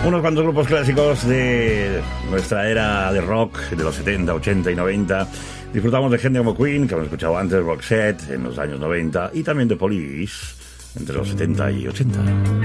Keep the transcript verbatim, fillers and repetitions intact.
Unos cuantos grupos clásicos de nuestra era de rock, de los setenta, ochenta y noventa. Disfrutamos de gente como Queen, que hemos escuchado antes, Roxette, en los años noventa, y también de Police, entre los setenta y ochenta.